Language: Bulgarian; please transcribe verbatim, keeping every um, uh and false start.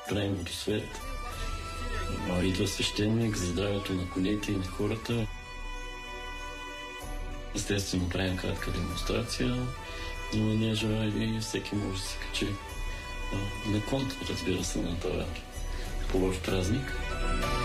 правим водосвет. Идва свещеник за здравето на конете и на хората. Естествено, правим кратка демонстрация, но на Нежа и всеки може да се качи на кон, разбира се, на това хубав празник.